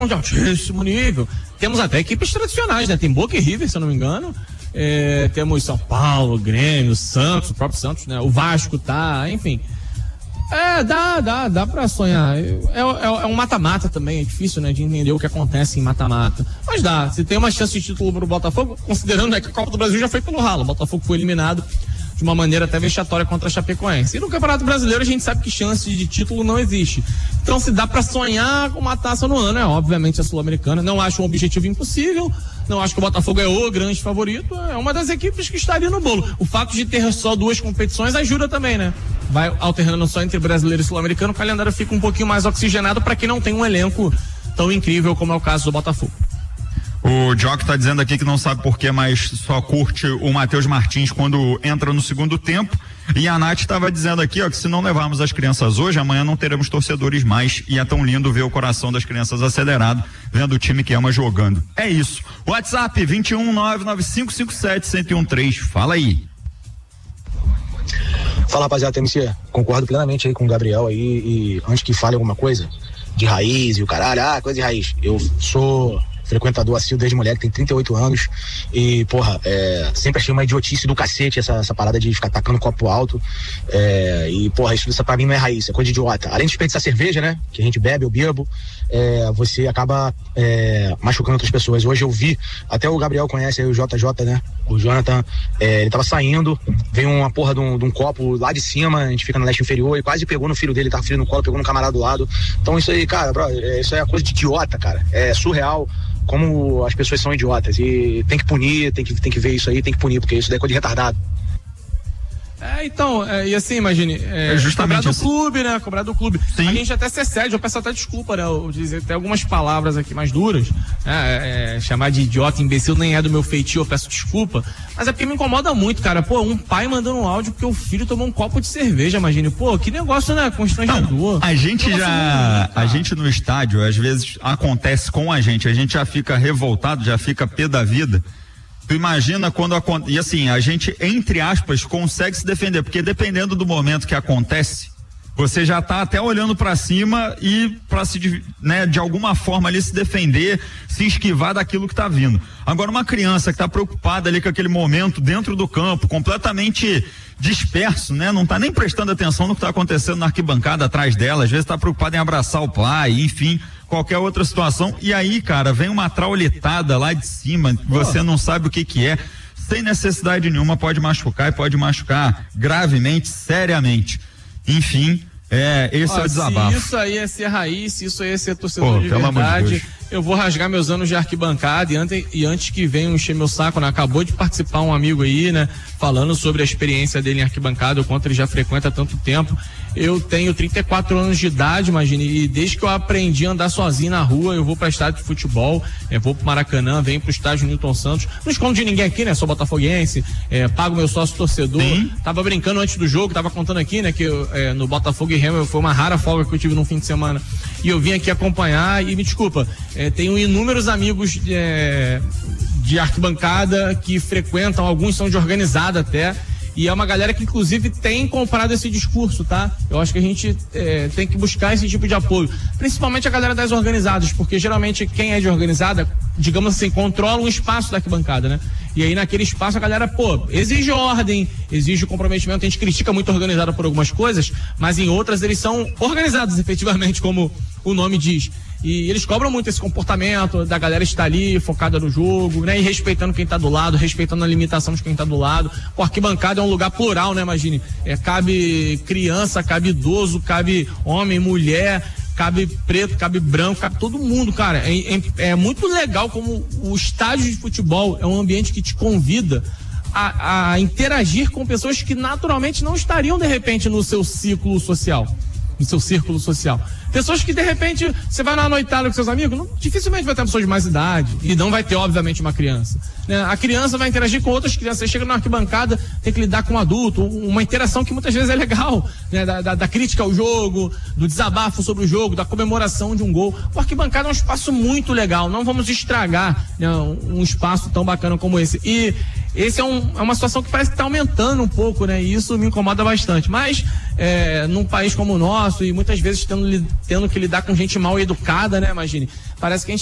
de altíssimo nível. Temos até equipes tradicionais, né? Tem Boca e River, se eu não me engano. Temos São Paulo, Grêmio, Santos, o próprio Santos, né? O Vasco tá, enfim. Dá pra sonhar. É um mata-mata também, é difícil, né, de entender o que acontece em mata-mata. Mas dá, se tem uma chance de título pro Botafogo, considerando, né, que a Copa do Brasil já foi pelo ralo. O Botafogo foi eliminado de uma maneira até vexatória contra a Chapecoense. E no Campeonato Brasileiro a gente sabe que chance de título não existe. Então, se dá pra sonhar com uma taça no ano, obviamente a Sul-Americana. Não acho um objetivo impossível, não acho que o Botafogo é o grande favorito, é uma das equipes que estaria no bolo. O fato de ter só 2 competições ajuda também, né? Vai alternando só entre brasileiro e sul-americano, o calendário fica um pouquinho mais oxigenado para quem não tem um elenco tão incrível como é o caso do Botafogo. O Jock tá dizendo aqui que não sabe porquê, mas só curte o Matheus Martins quando entra no segundo tempo. E a Nath estava dizendo aqui, que se não levarmos as crianças hoje, amanhã não teremos torcedores mais. E é tão lindo ver o coração das crianças acelerado, vendo o time que ama jogando. É isso. WhatsApp 21995571013. Fala aí. Fala, rapaziada, TMC. Concordo plenamente aí com o Gabriel aí. E antes que fale alguma coisa de raiz e o caralho, coisa de raiz. Eu sou frequentador assíduo desde moleque, tem 38 anos e, sempre achei uma idiotice do cacete essa parada de ficar tacando copo alto, isso pra mim não é raiz, é coisa de idiota. Além de desperdiçar cerveja, né, que a gente bebe, eu bebo, você acaba machucando outras pessoas. Hoje eu vi, até o Gabriel conhece aí o JJ, né, o Jonathan, ele tava saindo, veio uma porra de um copo lá de cima, a gente fica no leste inferior e quase pegou no filho dele, tava filho no colo, pegou no camarada do lado. Então isso aí, cara, isso aí é coisa de idiota, cara, é surreal como as pessoas são idiotas e tem que punir, tem que ver isso aí, tem que punir, porque isso daí é coisa de retardado. E assim, imagine, justamente cobrar do clube, né? Cobrar do clube. Sim. A gente até se excede, eu peço até desculpa, né? Eu dizer até algumas palavras aqui mais duras, chamar de idiota, imbecil nem é do meu feitio, eu peço desculpa, mas é porque me incomoda muito, cara. Um pai mandando um áudio porque o filho tomou um copo de cerveja, imagine. Que negócio, né? Constrangedor. A gente a gente no estádio, às vezes acontece com a gente já fica revoltado, já fica pé da vida. Tu imagina quando acontece, e assim, a gente, entre aspas, consegue se defender, porque dependendo do momento que acontece, você já tá até olhando pra cima e pra se, né, de alguma forma ali se defender, se esquivar daquilo que tá vindo. Agora uma criança que tá preocupada ali com aquele momento dentro do campo, completamente disperso, né? Não tá nem prestando atenção no que tá acontecendo na arquibancada atrás dela, às vezes tá preocupado em abraçar o pai, enfim, qualquer outra situação, e aí, cara, vem uma traulitada lá de cima, você não sabe o que é, sem necessidade nenhuma, pode machucar e pode machucar gravemente, seriamente. Enfim, esse é o desabafo. Se isso aí é ser raiz, se isso aí é ser torcedor de verdade, eu vou rasgar meus anos de arquibancada e antes que venham encher meu saco, né? Acabou de participar um amigo aí, né? Falando sobre a experiência dele em arquibancada, o quanto ele já frequenta há tanto tempo. Eu tenho 34 anos de idade, imagine, e desde que eu aprendi a andar sozinho na rua, eu vou pra estádio de futebol, vou pro Maracanã, venho pro estádio Newton Santos, não escondo de ninguém aqui, né? Sou botafoguense, pago meu sócio torcedor. Sim. Tava brincando antes do jogo, tava contando aqui, né? Que no Botafogo e Remo foi uma rara folga que eu tive no fim de semana. E eu vim aqui acompanhar e me desculpa, tenho inúmeros amigos de arquibancada que frequentam, alguns são de organizada até, e é uma galera que inclusive tem comprado esse discurso, tá? Eu acho que a gente tem que buscar esse tipo de apoio, principalmente a galera das organizadas, porque geralmente quem é de organizada, digamos assim, controla um espaço da arquibancada, né? E aí naquele espaço a galera, exige ordem, exige comprometimento. A gente critica muito a organizada por algumas coisas, mas em outras eles são organizados efetivamente, como o nome diz. E eles cobram muito esse comportamento da galera estar ali focada no jogo, né? E respeitando quem tá do lado, respeitando a limitação de quem tá do lado. O arquibancada é um lugar plural, né? Imagine, cabe criança, cabe idoso, cabe homem, mulher, cabe preto, cabe branco, cabe todo mundo, cara. É muito legal como o estádio de futebol é um ambiente que te convida a interagir com pessoas que naturalmente não estariam, de repente, no seu ciclo social. No seu círculo social. Pessoas que, de repente, você vai na noitada com seus amigos, dificilmente vai ter pessoas de mais idade. E não vai ter, obviamente, uma criança. Né? A criança vai interagir com outras crianças. Você chega na arquibancada, tem que lidar com um adulto. Uma interação que muitas vezes é legal. Né? Da crítica ao jogo, do desabafo sobre o jogo, da comemoração de um gol. O arquibancada é um espaço muito legal. Não vamos estragar, né, um espaço tão bacana como esse. E esse é uma situação que parece que está aumentando um pouco, né? E isso me incomoda bastante. Mas, num país como o nosso, e muitas vezes tendo que lidar com gente mal educada, né, imagine. Parece que a gente